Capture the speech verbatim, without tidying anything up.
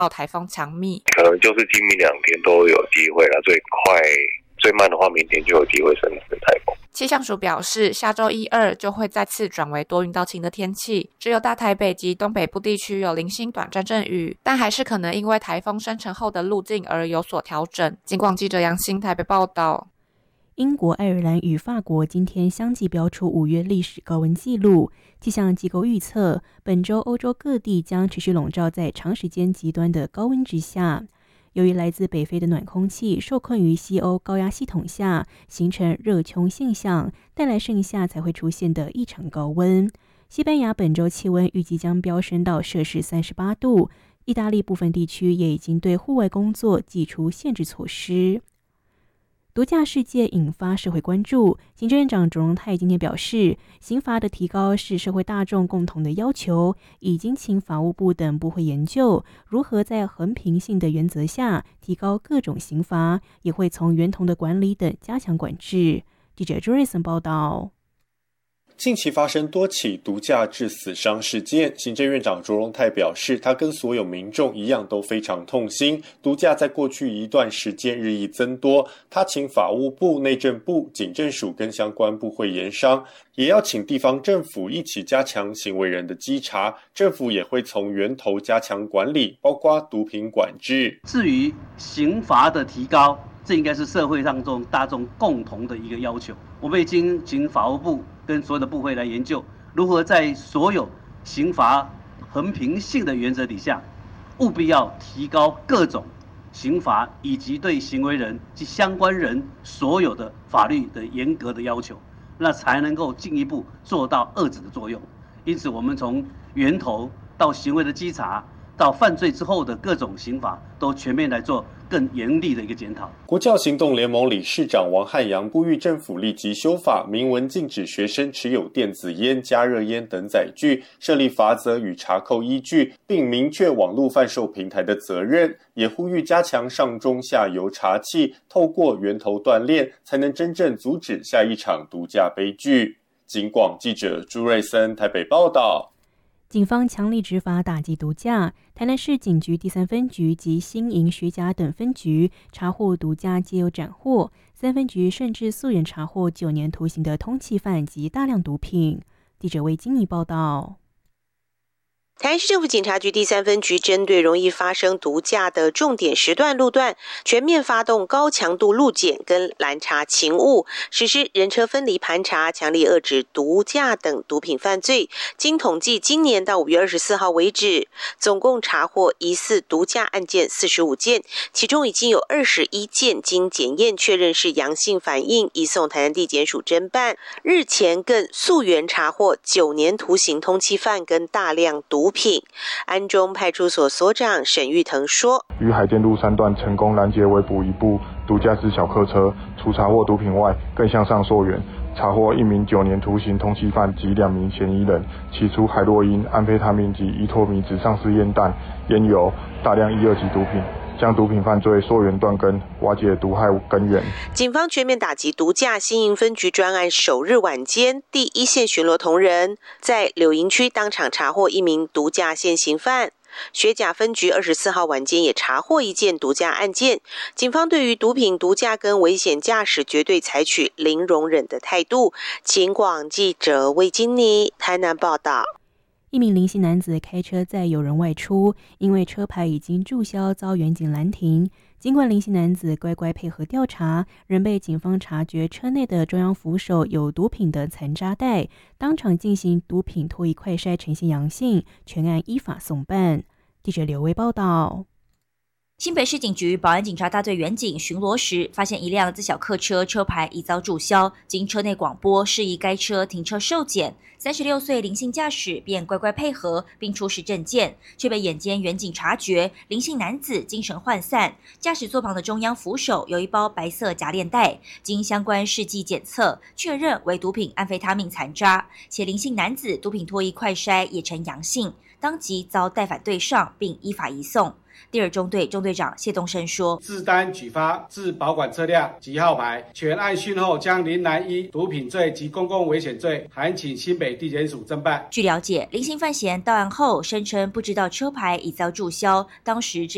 到台风强密， 可能就是今明两天都有机会了，最快最慢的话明天就有机会生成台风。 气象署表示，下周一二就会再次转为多云到晴的天气，只有大台北及东北部地区有零星短暂阵雨，但还是可能因为台风生成后的路径而有所调整。警广记者杨欣台北报道。 英国、爱尔兰与法国今天相继标出五月历史高温纪录。气象机构预测，本周欧洲各地将持续笼罩在长时间极端的高温之下。由于来自北非的暖空气受困于西欧高压系统下，形成热穹现象，带来盛夏才会出现的异常高温。西班牙本周气温预计将飙升到摄氏三十八度，意大利部分地区也已经对户外工作祭出限制措施。毒驾事件引发社会关注，行政院长卓荣泰今天表示，刑罚的提高是社会大众共同的要求，已经请法务部等部会研究如何在衡平性的原则下提高各种刑罚，也会从源头的管理等加强管制。记者朱瑞森报道。 近期发生多起毒驾致死伤事件，行政院长卓荣泰表示，他跟所有民众一样都非常痛心。毒驾在过去一段时间日益增多，他请法务部、内政部、警政署跟相关部会研商，也要请地方政府一起加强行为人的稽查，政府也会从源头加强管理，包括毒品管制。 至于刑罚的提高，这应该是社会当中大众共同的一个要求。我们已经请法务部跟所有的部会来研究，如何在所有刑罚衡平性的原则底下，务必要提高各种刑罚，以及对行为人及相关人所有的法律的严格的要求，那才能够进一步做到遏制的作用。因此，我们从源头到行为的稽查，到犯罪之后的各种刑罚，都全面来做更严厉的一个检讨。 国教行动联盟理事长王汉阳呼吁政府立即修法，明文禁止学生持有电子烟、加热烟等载具，设立罚则与查扣依据，并明确网络贩售平台的责任。也呼吁加强上中下游查缉，透过源头断链，才能真正阻止下一场毒驾悲剧。警广记者朱瑞森台北报道。 警方强力执法打击毒驾，台南市警局第三分局及新营学甲等分局查获毒驾皆有斩获，三分局甚至溯源查获九年徒刑的通缉犯及大量毒品。记者魏金怡报道。 台南市政府警察局第三分局针对容易发生毒驾的重点时段路段，全面发动高强度路检跟拦查勤务，实施人车分离盘查，强力遏制毒驾等毒品犯罪。经统计，今年到五月二十四号为止，总共查获疑似毒驾案件四十五件，其中已经有二十一件经检验确认是阳性反应，移送台南地检署侦办。日前更溯源查获九年徒刑通缉犯跟大量毒品。安中派出所所长沈玉腾说， 于海淀路三段成功拦截围捕一部毒驾驶小客车，除查获毒品外，更向上溯源，查获一名九年徒刑通缉犯及两名嫌疑人，起出海洛因、安非他命及依托米纸上试验弹、烟油、大量一二级毒品，将毒品犯罪溯源断根，瓦解毒害根源。 警方全面打击毒驾，新营分局专案首日晚间，第一线巡逻同仁在柳营区当场查获一名毒驾现行犯。学甲分局二十四号晚间也查获一件毒驾案件，警方对于毒品、毒驾跟危险驾驶绝对采取零容忍的态度。警广记者魏金妮台南报道。 一名林姓男子开车载友人外出，因为车牌已经注销，遭员警拦停。尽管林姓男子乖乖配合调查，仍被警方察觉车内的中央扶手有毒品的残渣袋，当场进行毒品唾液快筛呈现阳性，全案依法送办。记者刘威报道。 新北市警局保安警察大队员警巡逻时，发现一辆自小客车车牌已遭注销，经车内广播示意该车停车受检。三十六岁林姓驾驶便乖乖配合，并出示证件，却被眼尖员警察觉林姓男子精神涣散，驾驶座旁的中央扶手有一包白色夹链袋，经相关试剂检测，确认为毒品安非他命残渣，且林姓男子毒品唾液快筛也呈阳性，当即遭带返队上，并依法移送。第二中队中队长谢东升说， 自单举发自保管车辆及号牌，全案讯后将林男依毒品罪及公共危险罪函请新北地检署侦办。 据了解，林姓犯嫌到案后声称不知道车牌已遭注销，当时只